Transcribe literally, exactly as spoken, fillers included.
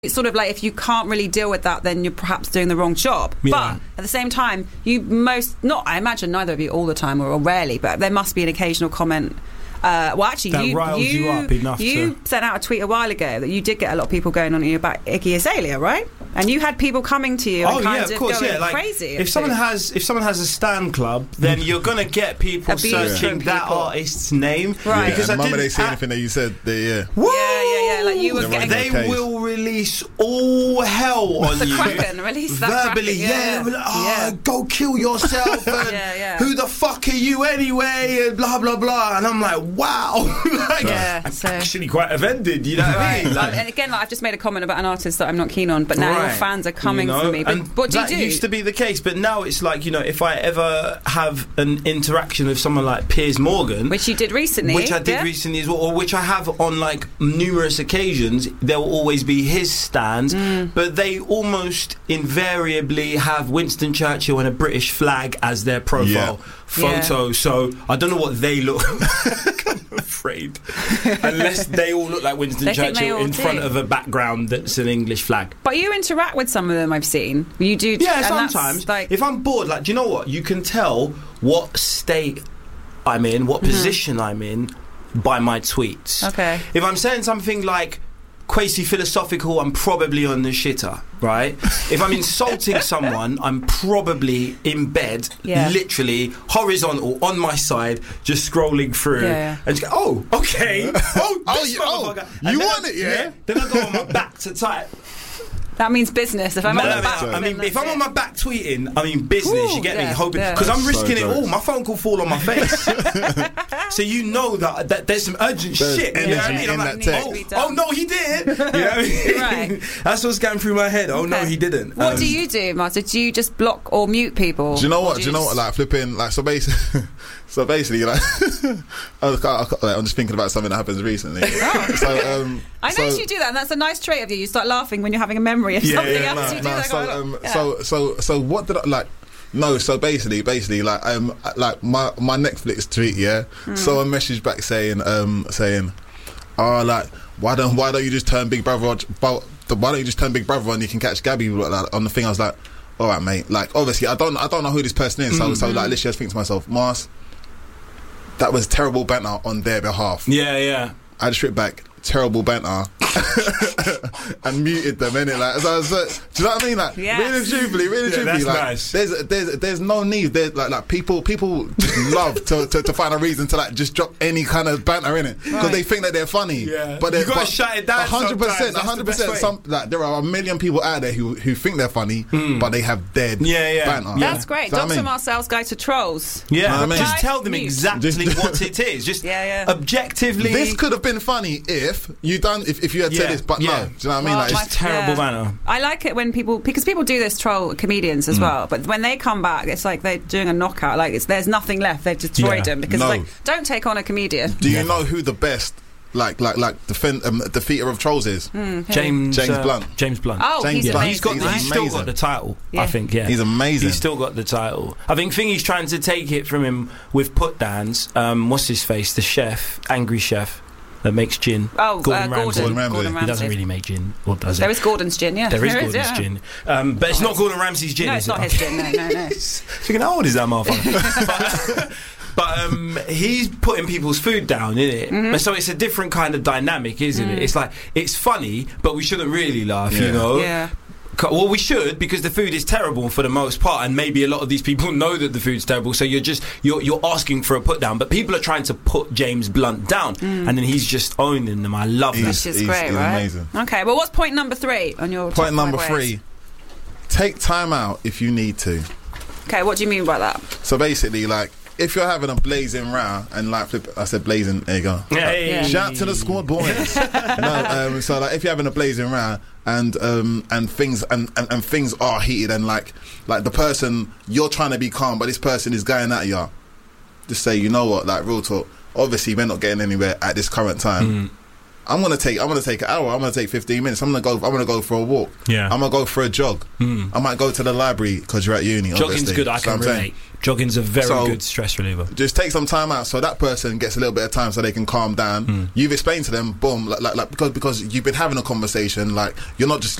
It's sort of like if you can't really deal with that, then you're perhaps doing the wrong job. Yeah. But at the same time, you most not I imagine neither of you all the time or, or rarely, but there must be an occasional comment. Uh, well, actually, That you riles you, you up enough you to- sent out a tweet a while ago that you did get a lot of people going on you about Iggy Azalea, right? And you had people coming to you Oh and kind yeah, of, of course, going yeah. Like, crazy. if someone has if someone has a stan club, then you're gonna get people Abuse searching from that people. artist's name, Right. Yeah, Because and I the moment didn't they see act- anything that you said, they, yeah. Woo! Yeah, yeah, yeah, like you were They're getting... right. They Case. will release all hell on The you. Kraken, release that verbally. Kraken, Yeah, yeah, we're like, oh, yeah. go kill yourself. And Yeah, yeah. Who the fuck are you anyway? And blah blah blah. And I'm like, wow. Like, Yeah, I'm so- actually quite offended. You know what I Right. mean? Like, and again, like, I've just made a comment about an artist that I'm not keen on, but now your Right. fans are coming You know? for me. But And what do you that do? used to be the case, but now it's like, you know, if I ever have an interaction with someone like Piers Morgan, Which you did recently. which I did yeah? recently as well, or which I have on like numerous occasions, there will always be his stands, Mm. but they almost invariably have Winston Churchill and a British flag as their profile Yeah. photo. Yeah. So I don't know what they look like. I'm afraid, unless they all look like Winston They think they Churchill all in do. front of a background that's an English flag. But you interact with some of them, I've seen. You do. Yeah, and that's sometimes. Like, If I'm bored, like, do you know what? You can tell what state I'm in, what position I'm in, by my tweets. Okay. If I'm saying something like quasi philosophical, I'm probably on the shitter, right? If I'm insulting someone, I'm probably in bed, Yeah. literally horizontal on my side, just scrolling through, Yeah, yeah. and just go, oh, okay, oh, Oh, this you- oh, motherfucker. you And then want I- it, yeah? Then I go on my back to type. that means business. If I'm No, on no, the no, back, I then mean, that's if I'm it. on my back tweeting, I mean business. Ooh, you get yeah, me? Hoping yeah. because I'm That's risking so it all. jokes. My phone could fall on my face, so you know that, that there's some urgent There's shit. You know what I energy mean? I'm in like, that Needs to text. be oh, done. oh no, he did. You know what I mean? Right. That's what's going through my head. Oh no, Okay. he didn't. What Um, do you do, Martha? Do you just block or mute people? Do you know Or what? Do you know just- what? Like flipping, like so basically, so basically, like I was, I, I, I'm just thinking about something that happens recently. So um, I so, noticed you do that, and that's a nice trait of you. You start laughing when you're having a memory of Yeah, something yeah, else. no, you do no, that so, quite a lot. um, Yeah. so so so what did I like? No, so basically, basically, like um, like my my Netflix tweet, yeah. Hmm. Someone messaged back saying um saying, oh, like why don't why don't you just turn Big Brother on? But why don't you just turn Big Brother on? You can catch Gabby like that on the thing. I was like, all right, mate. Like obviously, I don't I don't know who this person is. So Mm-hmm. so like literally, I just think to myself, Mars, that was terrible banter on their behalf. Yeah, yeah. I just wrote back terrible banter and muted them, innit? Like, so I was like, do you know what I mean? Like, Yes. really truthfully, really Yeah, truthfully, that's like, nice. there's there's there's no need. There's like like people people just love to, to, to find a reason to like just drop any kind of banter in it because Right. they think that they're funny. Yeah. but You they're- gotta but shut it down a hundred sometimes. percent, a That's hundred the best percent. way. Some like there are a million people out there who who think they're funny, but they have dead Hmm. Yeah, yeah. banter. Yeah. That's great. Do you know what I Doctor mean? Marcel's Guide to Trolls. Yeah, Know what I mean? just tell them Mute. exactly Just- what it is. Just Yeah, yeah. objectively. This could have been funny if you done if, if you had Yeah, said this, but yeah. no. Do you know what I mean? Well, Like, my- it's- terrible yeah. banter. I like it when people, because people do this, troll comedians Mm. as well, but when they come back, it's like they're doing a knockout. Like it's, there's nothing left. They've destroyed Yeah. them because No. it's like, don't take on a comedian. do you know who the best like like like defend um, defeater of trolls is? James James uh, Blunt. James Blunt. Oh, James he's Blunt. amazing. He's got. He's right? He's still amazing. got the title. Yeah. I think. Yeah, He's amazing. He's still got the title. I think Thingy's trying to take it from him with put downs. Um, what's his face? The chef, angry chef that makes gin. Oh, Gordon uh, Ramsay. Gordon. Gordon Ramsay. Gordon He doesn't Ramsay. really make gin, or does There he? is Gordon's gin, yeah. There is There Gordon's yeah. gin, um, but it's not Gordon Ramsay's gin. No, is it's not it? his gin. No, no, no. Thinking, how old is that motherfucker? but but um, he's putting people's food down, isn't it? Mm-hmm. So it's a different kind of dynamic, isn't it? It's like it's funny, but we shouldn't really laugh, you Yeah. know. Yeah. Well, we should, because the food is terrible for the most part, and maybe a lot of these people know that the food's terrible. So you're just you're you're asking for a put down, but people are trying to put James Blunt down, Mm. and then he's just owning them. I love He's- Which that. is he's- great, he's right? amazing. Okay, well, what's point number three on your top Point number five ways? three: take time out if you need to. Okay, what do you mean by that? So basically, like if you're having a blazing row and like flip, I said blazing. There you go. Hey. Yeah. Shout out to the squad boys. no, um, so like if you're having a blazing row and um, and things and, and, and things are heated and like like the person you're trying to be calm, but this person is going at you. Just say, you know what, like real talk. Obviously, we're not getting anywhere at this current time. I'm gonna take I'm gonna take an hour. I'm gonna take fifteen minutes. I'm gonna go. I'm gonna go for a walk. Yeah. I'm gonna go for a jog. Mm. I might go to the library because you're at uni. Jogging's obviously. good. I So can I'm saying, relate. Jogging's a very So- good stress reliever. just take some time out so that person gets a little bit of time so they can calm down. Mm. You've explained to them, boom, like, like, like because because you've been having a conversation. Like you're not just